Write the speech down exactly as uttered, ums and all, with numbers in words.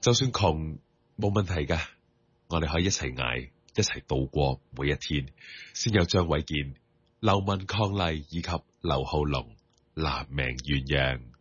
就算窮冇問題噶，我哋可以一齊捱，一齊度過每一天。先有張衛健、劉文伉儷以及劉浩龍，男命鴛鴦。